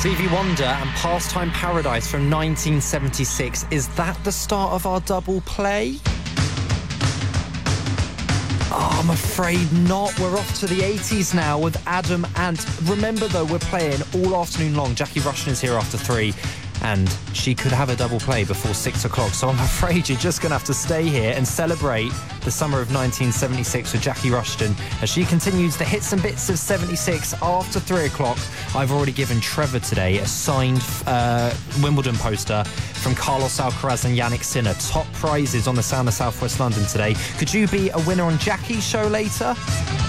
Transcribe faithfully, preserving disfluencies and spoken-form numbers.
Stevie Wonder and Pastime Paradise from nineteen seventy-six. Is that the start of our double play? Oh, I'm afraid not. We're off to the eighties now with Adam Ant. Remember, though, we're playing all afternoon long. Jackie Rushton is here after three, and she could have a double play before six o'clock. So I'm afraid you're just going to have to stay here and celebrate the summer of nineteen seventy-six with Jackie Rushton as she continues the hits and bits of seventy-six after three o'clock. I've already given Trevor today a signed uh, Wimbledon poster from Carlos Alcaraz and Yannick Sinner. Top prizes on the Sound of South West London today. Could you be a winner on Jackie's show later?